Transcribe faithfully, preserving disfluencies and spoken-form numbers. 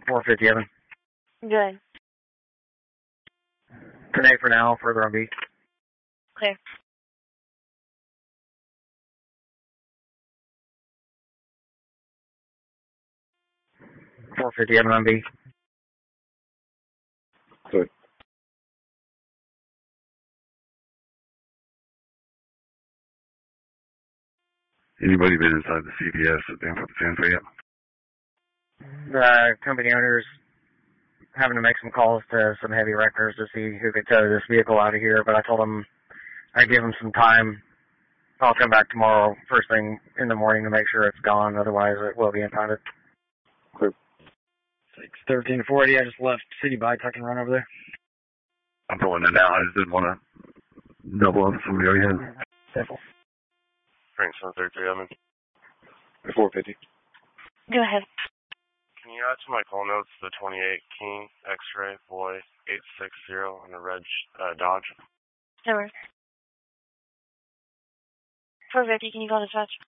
four fifty, Evan. Good. Connect for now, further on B. Clear. four fifty, Evan on B. Good. Anybody been inside the C P S at Danforth Sanford yet? The company owners having to make some calls to some heavy wreckers to see who could tow this vehicle out of here, but I told them I'd give them some time. I'll come back tomorrow first thing in the morning to make sure it's gone, otherwise it will be impounded. Clear. six thirteen forty, I just left City Bike, I can run over there. I'm pulling it now. I just didn't want to double up somebody already had. Simple. Frank seven thirty-three, Evan. four fifty. Go ahead. Can you add to my call notes the twenty-eight King X-Ray Boy eight six zero on the red uh, Dodge? No worries. four fifty, can you call dispatch?